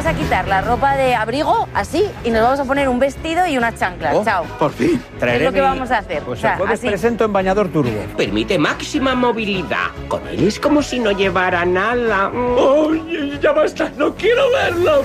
vas a quitar la ropa de abrigo, así, y nos vamos a poner un vestido y unas chanclas. Chao. Por fin. Es lo que vamos a hacer. Pues O sea, el jueves así. presento en bañador turbo. Permite máxima movilidad. Con él es como si no llevara nada. ¡Oye, ya basta! ¡No quiero verlo!